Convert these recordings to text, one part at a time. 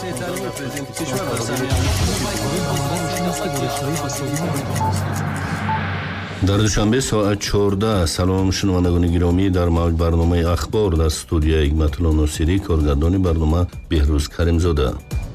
дар душанбе соат 14 салом шунавандагони гиромӣ дар мавҷ барномаи ахбор дар студияи Ҳикматулло Носирӣ, коргардони барнома Беҳрӯз Каримзода.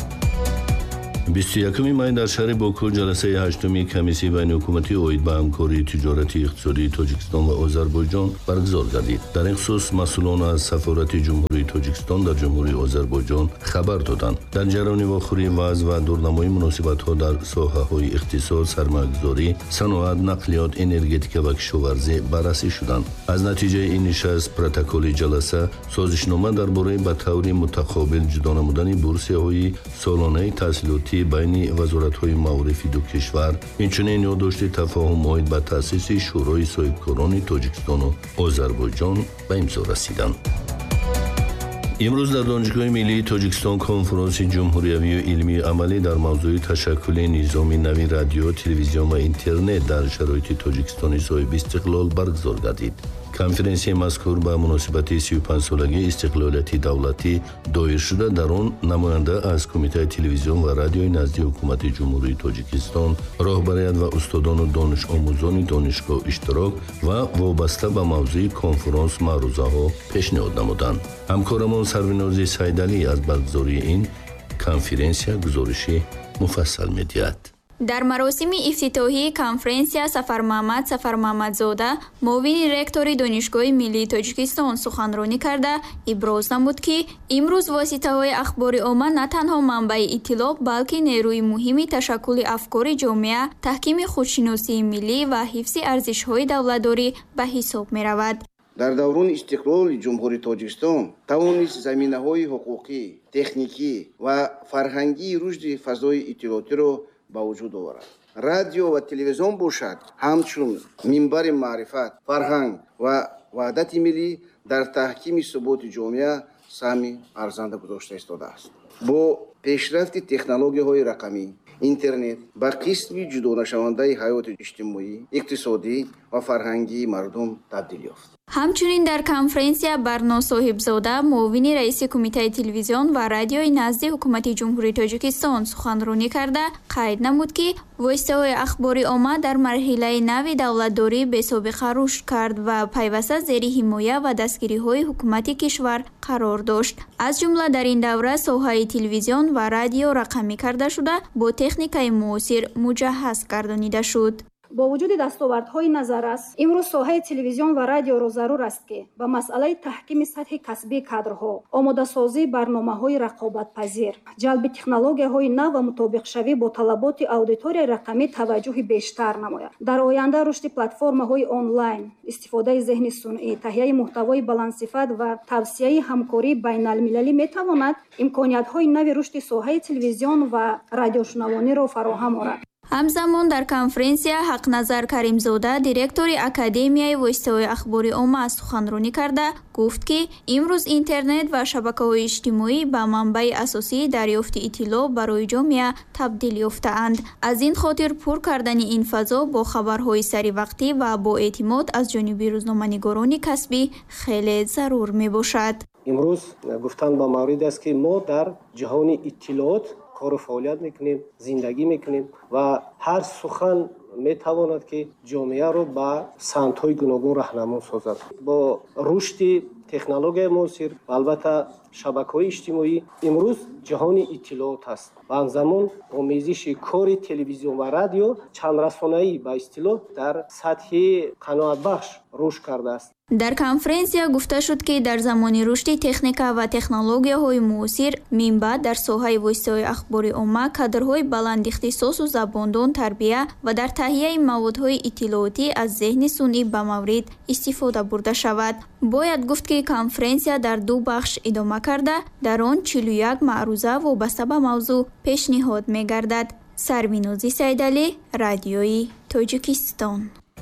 21 май дар шаҳри Боку ҷаласаи 8-уми комиссияи байниҳукуматӣ оид ба ҳамкории тиҷорати иқтисодии Тоҷикистон ва Озарбойҷон баргузор гардид. Дар ин хусус масъулон аз сафорати ҷумҳурии Тоҷикистон дар ҷумҳурии Озарбойҷон хабар доданд. Дар ҷараёни вохӯрии вазъ ва дурнамои муносибатҳо дар соҳаҳои иқтисод, сармоякгузорӣ, саноат, нақлиёт, энергетика ва кишоварзӣ баррасӣ шуданд. аз натиҷаи ин нишаст протоколи ҷаласа созишнома дар бораи ба таври мутақобил ҷудо намудани бурсияҳои солонаи таҳсилотӣ байни вазоратҳои маорифи ду кишвар, инчунин ёддошти тафоҳум оид ба таъсиси шӯрои соҳибкорони Тоҷикистону Озарбойҷон ба имзо расиданд. имрӯз дар донишгоҳи миллии Тоҷикистон конференси ҷумҳуриявию илмии амалӣ дар мавзӯи ташаккули низоми нави радио, телевизион ва интернет дар шароити Тоҷикистони соҳиби истиқлол баргузор гардид. конференсияи мазкур ба муносибати 35-солагии истиқлолияти давлатӣ доир шуда, дар он намоянда аз Кумитаи телевизион ва радиои назди ҳукумати ҷумҳурии Тоҷикистон, роҳбарият ва устодону донишомӯзони донишгоҳ иштирок ва вобаста ба мавзӯи конференс маърузаҳо пешниҳод намуданд. ҳамкорамон Сарвинози Сайдалӣ аз баргузории ин конференсия гузориши муфассал медиҳад. дар маросими ифтитоҳии конференсия Сафармаҳмад Сафармаҳмадзода, муовини ректори Донишгоҳи Миллии Тоҷикистон суханронӣ карда, иброз намуд, ки имрӯз воситаҳои ахбори омма на танҳо манбаи иттилоъ, балки нерӯи муҳими ташаккули афкори ҷомеа, таҳкими худшиносии миллӣ ва ҳифзи арзишҳои давлатдорӣ ба ҳисоб меравад. дар даврони истиқлоли ҷумҳурии Тоҷикистон тавонист заминаҳои ҳуқуқӣ, техникӣ ва фарҳангии рушди фазои иттилоотиро ба вуҷуд оварад. радио ва телевизион бошад ҳамчун минбари маърифат, фарҳанг ва ваҳдати миллӣ дар таҳкими суботи ҷомеа саҳми арзанда гузошта истодааст. бо пешрафти технологияҳои рақамӣ, интернет ба қисми ҷудонашавандаи ҳаёти иҷтимоӣ, иқтисодӣ ва фарҳангии мардум табдил ёфт. ҳамчунин дар конференсия Барно Соҳибзода, муовини раиси Кумитаи телевизион ва радиои назди ҳукумати ҷумҳурии Тоҷикистон суханронӣ карда, қайд намуд, ки воситаҳои ахбори омма дар марҳилаи нави давлатдорӣ бесобиқа рушд кард ва пайваста зери ҳимоя ва дастгириҳои ҳукумати кишвар қарор дошт. аз ҷумла дар ин давра соҳаи телевизион ва радио рақамӣ карда шуда, бо техникаи муосир муҷаҳҳаз гардонида шуд. бо вуҷуди дастовардҳои назаррас, имрӯз соҳаи телевизион ва радиоро зарур аст, ки ба масъалаи таҳкими сатҳи касбии кадрҳо, омодасозии барномаҳои рақобатпазир, ҷалби технологияҳои нав ва мутобиқшавӣ бо талаботи аудиторияи рақамӣ таваҷҷӯҳи бештар намояд. дар оянда рушди платформаҳои онлайн, истифодаи зеҳни сунъӣ, таҳияи муҳтавои баландсифат ва тавсияи ҳамкории байналмилалӣ метавонад имкониятҳои нави рушди соҳаи телевизион ва радиошунавониро фароҳам орад. ҳамзамон дар конференсия Ҳақназар Каримзода, директори Академияи воситаҳои ахбори омма суханронӣ карда, гуфт, ки имрӯз интернет ва шабакаҳои иҷтимоӣ ба манбаи асосии дарёфти иттилоъ барои ҷомеа табдил ёфтаанд. аз ин хотир пур кардани ин фазо бо хабарҳои саривақтӣ ва бо эътимод аз ҷониби рӯзноманигорони касбӣ хеле зарур мебошад. имрӯз гуфтан ба мавриде аст, ки мо дар ҷаҳони иттилоот кору фаъолият мекунем, зиндагӣ мекунем ва ҳар сухан метавонад ки ҷомеаро ба самтҳои гуногун раҳнамо созад. бо рушди технологияи муосир ва албатта шабакаҳои иҷтимоӣ имрӯз ҷаҳони иттилоот аст. ва ҳамзамон омезиши кори телевизион ва радио чандрасонаӣ ба истилоҳ дар сатҳи қаноатбахш рушд кардааст. дар конференсия гуфта шуд, ки дар замони рушди техника ва технологияҳои муосир, минбаъд дар соҳаи воситаҳои ахбори омма кадрҳои баландихтисосу забондон тарбия ва дар таҳияи маводҳои иттилоотӣ аз зеҳни сунъӣ ба маврид истифода бурда шавад. бояд гуфт, ки конференсия дар ду бахш идома карда, дар он 41 маъруза вобаста ба мавзӯъ пешниҳод мегардад. Сарвинози Сайдалӣ, радиои Тоҷикистон.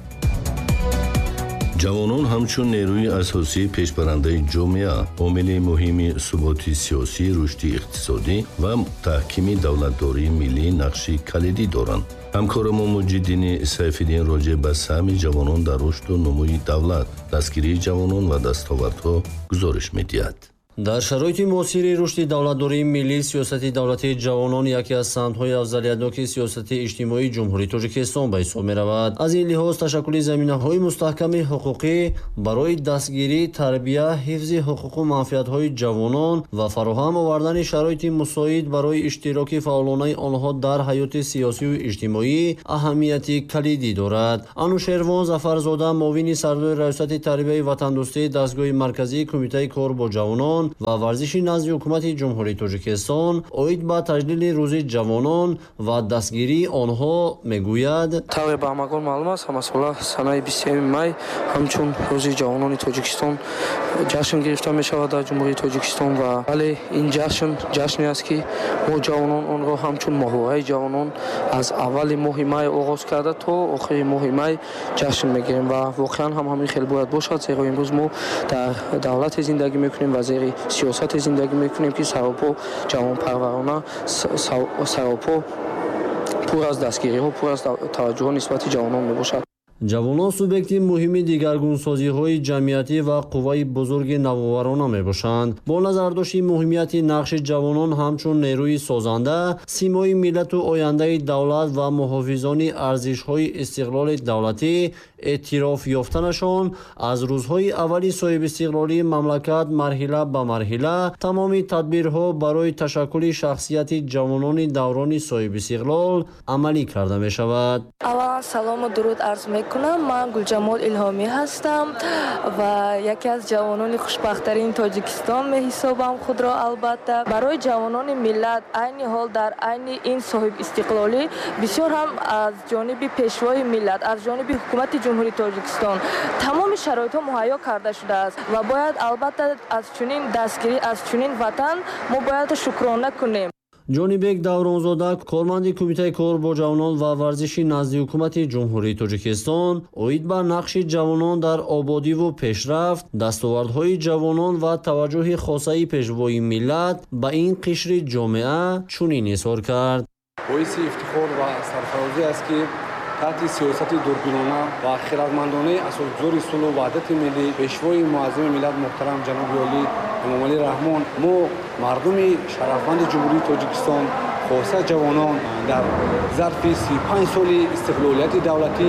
ҷавонон ҳамчун нерӯи асосии пешбарандаи ҷомеа, омили муҳими суботи сиёсӣ, рушди иқтисодӣ ва таҳкими давлатдории миллӣ нақши калидӣ доранд. ҳамкорамон Муҷиддини Сайфиддин роҷеъ ба саҳми ҷавонон дар рушду нумӯи давлат, дастгирии ҷавонон ва дастовардҳо гузориш медиҳад. дар шароити муосири рушди давлатдории миллӣ сиёсати давлатии ҷавонон яке аз самтҳои афзалиятноки сиёсати иҷтимоии ҷумҳурии Тоҷикистон ба ҳисоб меравад. Аз ин лиҳоз ташаккули заминаҳои мустаҳками ҳуқуқӣ барои дастгирӣ, тарбия, ҳифзи ҳуқуқу манфиатҳои ҷавонон ва фароҳам овардани шароити мусоид барои иштироки фаъолонаи онҳо дар ҳаёти сиёсию иҷтимоӣ аҳамияти калидӣ дорад. Анушервон Зафарзода, муовини сардори раёсати тарбияи ватандӯстии дастгоҳи марказии кумитаи кор бо ҷавонон ва варзиши назди ҳукумати ҷумҳурии Тоҷикистон оид ба таҷлили рӯзи ҷавонон ва дастгирии онҳо мегӯяд: тавре ба ҳамагон маълум аст, ҳамасола санаи 20 май ҳамчун рӯзи ҷавонони Тоҷикистон ҷашн гирифта мешавад дар ҷумҳурии Тоҷикистон ва вале ин ҷашне аст ки мо ҷавонон онро ҳамчун моҳвораи ҷавонон аз аввали моҳи май оғоз карда то охири моҳи май ҷашн мегирем ва воқеан ҳам ҳамин хел бояд бошад, зеро имрӯз мо дар давлате зиндагӣ мекунем ва зери сиёсате зиндагӣ мекунем ки саропо ҷавонпарварона, саропо пур аз дастгириҳо, пур аз таваҷҷуҳо нисбати ҷавонон мебошад. ҷавонон субъекти муҳими дигаргунсозиҳои ҷамъиятӣ ва қувваи бузурги навоварона мебошанд. Бо назардошти муҳимияти нақши ҷавонон ҳамчун нерӯи созанда, симои миллату ояндаи давлат ва муҳофизони арзишҳои истиқлоли давлатӣ, эътироф ёфтанашон аз рӯзҳои аввали соҳибистиқлолии мамлакат марҳила ба марҳила тамоми тадбирҳо барои ташаккули шахсияти ҷавонони даврони соҳибистиқлол амалӣ карда мешавад. Аввалан салому дуруд арз мекунам. Ман Гулҷамол Илҳомӣ ҳастам ва яке аз ҷавонони хушбахттарини Тоҷикистон меҳисобам худро. Албатта барои ҷавонони миллат айни ҳол дар айни ин соҳибистиқлолӣ бисёр ҳам аз ҷониби пешвои миллат, аз ҷониби ҳукумати ҷумҳурии Тоҷикистон тамоми шароитҳо муҳайё карда шудааст ва бояд албатта аз чунин дастгирӣ, аз чунин ватан мо бояд шукрона кунем. ҷонибек Давронзода, корманди кумитаи кор бо ҷавонон ва варзиши назди ҳукумати ҷумҳурии Тоҷикистон, оид ба нақши ҷавонон дар ободиву пешрафт, дастовардҳои ҷавонон ва таваҷҷуҳи хосаи пешвои миллат ба ин қишри ҷомеа чунин изҳор кард. боиси ифтихор ва сарфарозӣ аст ки таҳти сиёсати дурбинона ва хиратмандонаи асосгузори сулҳу ваҳдати миллӣ, пешвои муаззими миллат муҳтарам ҷаноби олӣ Эмомалӣ Раҳмон, мо мардуми шарафманди ҷумҳурии Тоҷикистон, хоса ҷавонон дар зарфи 35 соли истиқлолияти давлатӣ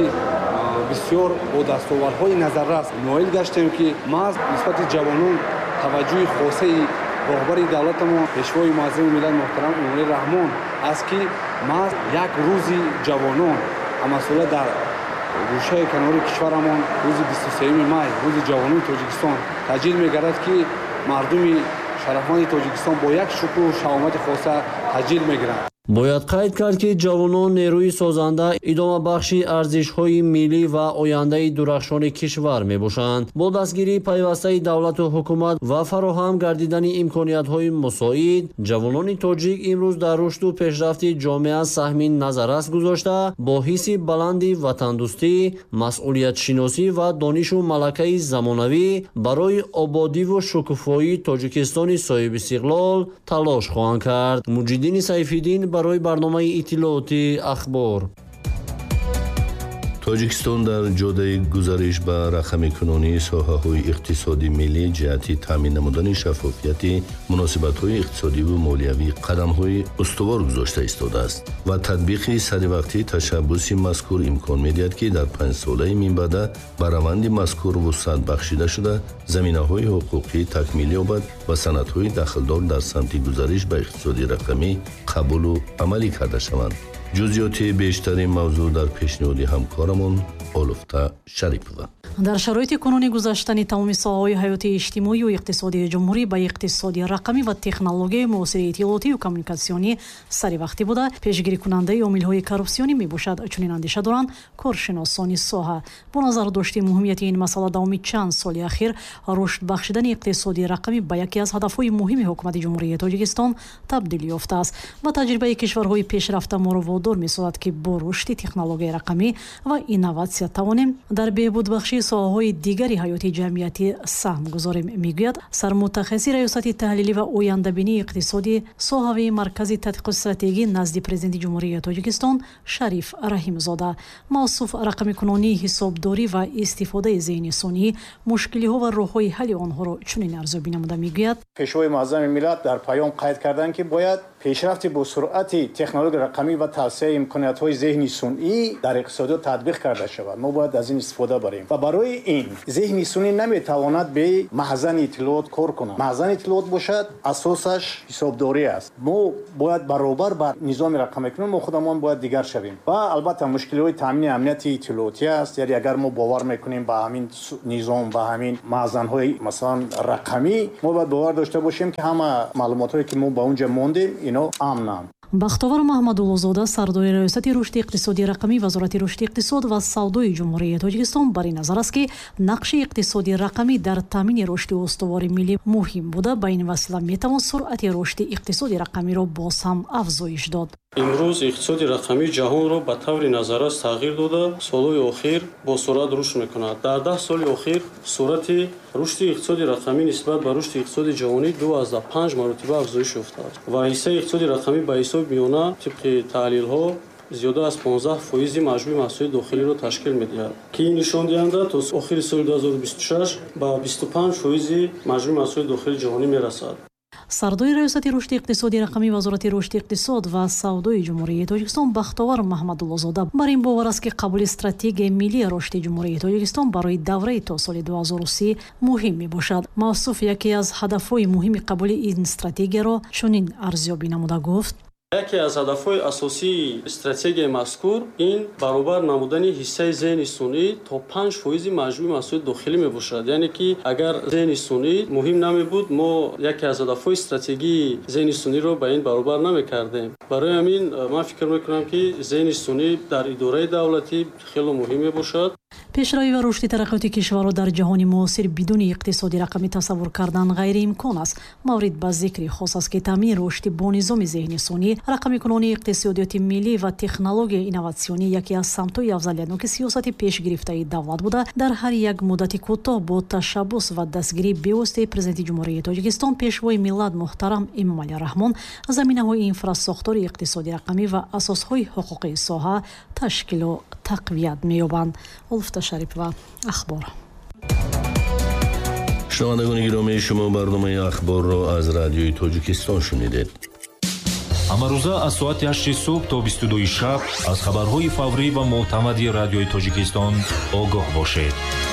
бисёр бо дастовардҳои назаррас ноил гаштем ки маҳз нисбати ҷавонон таваҷҷӯҳи хосаи роҳбари давлатамон, пешвои муаззими миллат муҳтарам Эмомалӣ Раҳмон аст ки маҳз як рӯзи ҷавонон ҳамасола дар гӯшаи канори кишварамон рӯзи 23 май рӯзи ҷавонони Тоҷикистон таҷлил мегардад ки мардуми шарафманди Тоҷикистон бо як шукру шаомати хоса таҷлил мегиранд. бояд қайд кард ки ҷавонон нерӯи созанда, идомабахши арзишҳои миллӣ ва ояндаи дурахшони кишвар мебошанд. Бо дастгирии пайвастаи давлату ҳукумат ва фароҳам гардидани имкониятҳои мусоид, ҷавонони тоҷик имрӯз дар рушду пешрафти ҷомеа саҳми назаррас гузошта, бо ҳисси баланди ватандӯстӣ, масъулиятшиносӣ ва донишу малакаи замонавӣ барои ободиву шукуфоии Тоҷикистони соҳибистиқлол талош хоҳанд кард. Муҷиддини Сайфиддин барои барномаи иттилооти ахбор. тоҷикистон дар ҷодаи гузариш ба рақамикунонии соҳаҳои иқтисоди миллӣ ҷиҳати таъмин намудани шаффофияти муносибатҳои иқтисодиву молиявӣ қадамҳои устувор гузошта истодааст ва татбиқи саривақтии ташаббуси мазкур имкон медиҳад ки дар 5 солаи минбаъда ба раванди мазкур вусъат бахшида шуда заминаҳои ҳуқуқӣ такмил ёбад ва санадҳои дахлдор дар самти гузариш ба иқтисоди рақамӣ қабулу амалӣ карда шаванд. ҷузъиёти бештари мавзӯъ дар пешниҳоди ҳамкорамон олуфта Шарипова. дар шароити кунунӣ гузаштани тамоми соҳаҳои ҳаётии иҷтимоию иқтисодии ҷумҳурӣ ба иқтисоди рақамӣ ва технологияи муосири иттилоотию коммуникатсионӣ саривақтӣ буда пешгирикунандаи омилҳои коррупсионӣ мебошад. чунин андеша доранд коршиносони соҳа. бо назар дошти муҳимияти ин масъала давоми чанд соли ахир рушд бахшидани иқтисоди рақамӣ ба яке аз ҳадафҳои муҳими ҳукумати ҷумҳурии Тоҷикистон табдил ёфтааст ва таҷрибаи кишварҳои пешрафта моро водор месозад ки бо рушди технологияи рақамӣ ва инноватсия тавонем дар беҳбудбахшии соҳаҳои дигари ҳаёти ҷамъиятӣ саҳм гузорем, мегӯяд сармутахассиси раёсати таҳлилӣ ва ояндабинии иқтисоди соҳавии маркази тадқиқоти стратегӣ назди президенти ҷумҳурияти Тоҷикистон Шариф Раҳимзода. мавсуф рақамикунонии ҳисобдорӣ ва истифодаи зеҳни сунъӣ мушкилиҳо ва роҳҳои ҳалли онҳоро чунин арзёбӣ намуда мегӯяд: пешвои муаззами миллат дар паём қайд карданд ки бояд пешрафти бо суръати технологияи рақамӣ ва тавсеяи имкониятҳои зеҳни сунъӣ дар иқтисодиёт татбиқ карда шавад. мо бояд аз ин истифода барем ва барои ин зеҳни сунъӣ наметавонад бе маҳзани иттилоот кор кунад. маҳзани иттилоот бошад, асосаш ҳисобдорӣ аст. мо бояд баробар ба низоми рақамикунон мо худамон бояд дигар шавем ва албатта мушкилиҳои таъмини амнияти иттилоотӣ аст. яъне агар мо бовар мекунем ба ҳамин низом ба ҳамин маъзанҳои масалан рақамӣ, мо бояд бовар дошта бошем ки ҳама маълумотое ки мо ба он ҷо мондем ино амнанд. бахтовар маҳмадуллозода, сардори раёсати рушди иқтисодии рақамӣ, вазорати рушди иқтисод ва савдои ҷумҳурияти Тоҷикистон бар ин назар аст ки нақши иқтисоди рақамӣ дар таъмини рушди устувори миллӣ муҳим буда, ба ин васила метавон суръати рушди иқтисоди рақамиро боз ҳам афзоиш дод. имрӯз иқтисоди рақамӣ ҷаҳонро ба таври назаррас тағйир дода, солҳои охир бо суръат рушд мекунад. дар 10 соли охир суръати рушди иқтисоди рақамӣ нисбат ба рушди иқтисоди ҷаҳонӣ 2.5 маротиба афзоиш ёфтааст ва ҳиссаи иқтисоди рақамӣ ба ҳисоби миёна тибқи таҳлилҳо зиёда аз 15% маҷмӯи маҳсулоти дохилиро ташкил медиҳад, ки ин нишондиҳанда то охири соли 2026 ба 25% маҷмӯи маҳсулоти дохилии ҷаҳонӣ мерасад. сардори раёсати рушди иқтисоди рақамӣ, вазорати рушди иқтисод ва савдои ҷумҳурияти Тоҷикистон Бахтовар Маҳмадуллозода бар ин бовар аст ки қабули стратегияи миллии рушди ҷумҳурияти Тоҷикистон барои давраи то соли 2030 муҳим мебошад. мавсуф яке аз ҳадафҳои муҳими қабули ин стратегияро чунин арзёбӣ намуда гуфт: яке аз ҳадафҳои асосии стратегияи мазкур ин баробар намудани ҳиссаи зеҳни сунъӣ то 5% маҷмӯи маҳсулоти дохилӣ мебошад. яъне ки агар зеҳни сунъӣ муҳим намебуд, мо яке аз ҳадафҳои стратегии зеҳни сунъиро ба ин баробар намекардем. барои ҳамин ман фикр мекунам ки зеҳни сунъӣ дар идораи давлатӣ хеле муҳим мебошад. пешравӣ ва рушди тараққиёти кишварро дар ҷаҳони муосир бидуни иқтисоди рақамӣ тасаввур кардан ғайриимкон аст. маврид ба зикри хос аст ки таъмини рушди бо низоми зеҳни сунъӣ, рақамикунонии иқтисодиёти миллӣ ва технологияи инноватсионӣ яке аз самтҳои афзалиятноки сиёсати пешгирифтаи давлат буда, дар ҳар як муддати кӯтоҳ бо ташаббус ва дастгирии бевоситаи президенти ҷумҳурияти Тоҷикистон пешвои миллат муҳтарам Эмомалӣ Раҳмон заминаҳои инфраструктураи иқтисоди рақамӣ ва асосҳои ҳуқуқии соҳа ташкилу тақвият меёбанд. Олуфта Шарипова, ахбор. шунавандагони гиромӣ, шумо барномаи ахборро аз радиои Тоҷикистон шунидед. ҳамарӯза аз соати 8 субҳ то 22 шаб аз хабарҳои фаврӣ ва мӯътамади радиои Тоҷикистон огоҳ бошед.